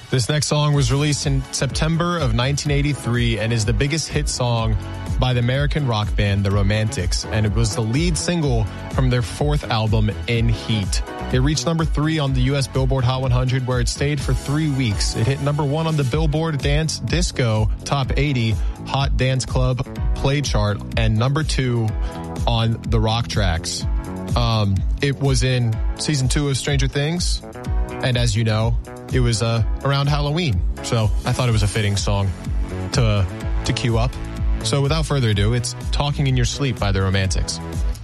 This next song was released in September of 1983 and is the biggest hit song by the American rock band The Romantics, and it was the lead single from their fourth album, In Heat. It reached number 3 on the U.S. Billboard Hot 100, where it stayed for 3 weeks. It hit number 1 on the Billboard Dance Disco Top 80 Hot Dance Club Play Chart and number 2 on the Rock Tracks. It was in season 2 of Stranger Things, and as you know, it was around Halloween, so I thought it was a fitting song to cue up. So without further ado, it's Talking in Your Sleep by The Romantics.